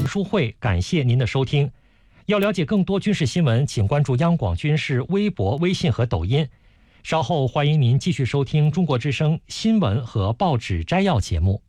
书慧，感谢您的收听。要了解更多军事新闻，请关注央广军事微博、微信和抖音。稍后欢迎您继续收听中国之声新闻和报纸摘要节目。